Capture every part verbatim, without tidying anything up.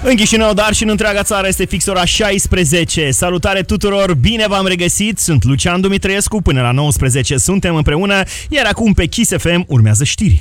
În Chișinău, dar și în întreaga țară este fix ora șaisprezece. Salutare tuturor, bine v-am regăsit, sunt Lucian Dumitrescu, până la nouăsprezece suntem împreună, iar acum pe Kiss F M urmează știri.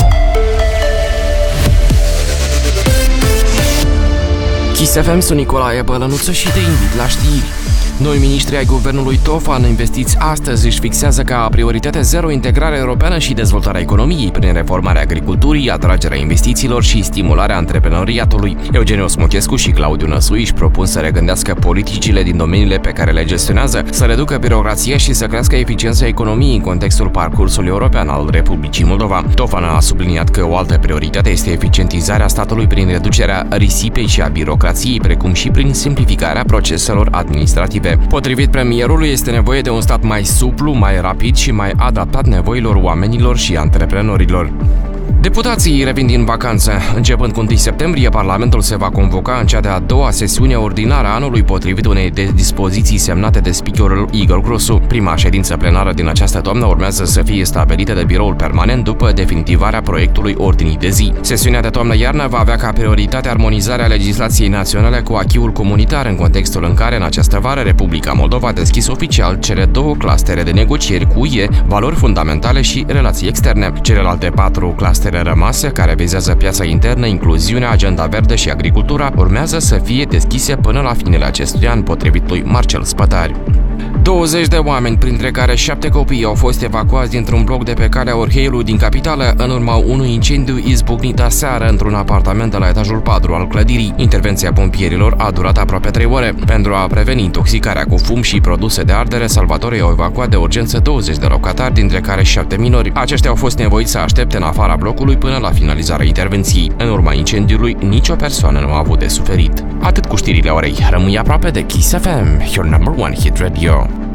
Kiss F M, sunt Nicolae Bălănuță și te invit la știri. Noi miniștri ai guvernului Tofan investiți astăzi își fixează ca prioritate zero integrarea europeană și dezvoltarea economiei prin reformarea agriculturii, atragerea investițiilor și stimularea antreprenoriatului. Eugeniu Smochescu și Claudiu Năsui își propun să regândească politicile din domeniile pe care le gestionează, să reducă birocrația și să crească eficiența economiei în contextul parcursului european al Republicii Moldova. Tofan a subliniat că o altă prioritate este eficientizarea statului prin reducerea risipei și a birocrației, precum și prin simplificarea proceselor administrative. Potrivit premierului, este nevoie de un stat mai suplu, mai rapid și mai adaptat nevoilor oamenilor și antreprenorilor. Deputații revin din vacanță. Începând cu întâi septembrie, Parlamentul se va convoca în cea de-a doua sesiune ordinară a anului, potrivit unei de dispoziții semnate de speakerul Igor Grosu. Prima ședință plenară din această toamnă urmează să fie stabilită de biroul permanent după definitivarea proiectului ordinii de zi. Sesiunea de toamnă-iarnă va avea ca prioritate armonizarea legislației naționale cu acquis-ul comunitar, în contextul în care în această vară Republica Moldova a deschis oficial cele două clustere de negocieri cu U E, valori fundamentale și relații externe. Celelalte patru clustere rămase, care vizează piața internă, incluziunea, agenda verde și agricultura, urmează să fie deschise până la finele acestui an, potrivit lui Marcel Spătari. douăzeci de oameni, printre care șapte copii, au fost evacuați dintr-un bloc de pe calea Orheiului din capitală în urma unui incendiu izbucnit aseară într-un apartament de la etajul patru al clădirii. Intervenția pompierilor a durat aproape trei ore. Pentru a preveni intoxicarea cu fum și produse de ardere, salvatorii au evacuat de urgență douăzeci de locatari, dintre care șapte minori. Aceștia au fost nevoiți să aștepte în afara blocului până la finalizarea intervenției. În urma incendiului, nicio persoană nu a avut de suferit. Atât cu știrile orei. Rămâi aproape de Kiss F M, your number one hit radio.